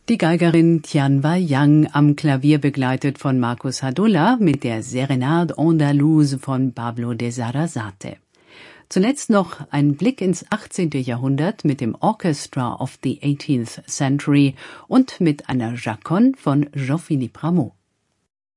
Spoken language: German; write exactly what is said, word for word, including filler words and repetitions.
Die Geigerin Tianwa Yang am Klavier begleitet von Marcus Hadulla mit der Serenade Andalouse von Pablo de Sarasate. Zuletzt noch ein Blick ins achtzehnte. Jahrhundert mit dem Orchestra of the eighteenth Century und mit einer Chaconne von Jean-Philippe Rameau.